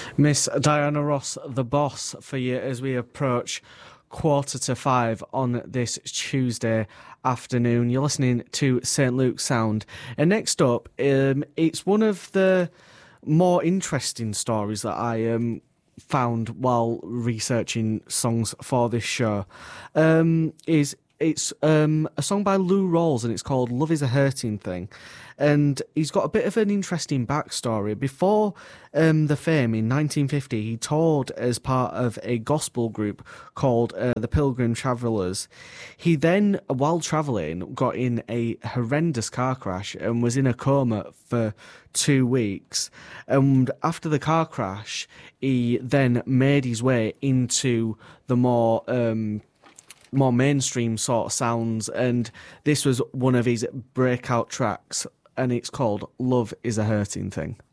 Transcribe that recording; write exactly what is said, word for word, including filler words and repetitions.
Miss Diana Ross, the boss, for you as we approach quarter to five on this Tuesday afternoon. You're listening to Saint Luke's Sound. And next up, um, it's one of the more interesting stories that I um, found while researching songs for this show. Um, is It's um, a song by Lou Rawls, and it's called Love is a Hurting Thing. And he's got a bit of an interesting backstory. Before um, the fame in nineteen fifty, he toured as part of a gospel group called uh, the Pilgrim Travellers. He then, while travelling, got in a horrendous car crash and was in a coma for two weeks. And after the car crash, he then made his way into the more... Um, more mainstream sort of sounds, and this was one of his breakout tracks, and it's called Love is a Hurting Thing.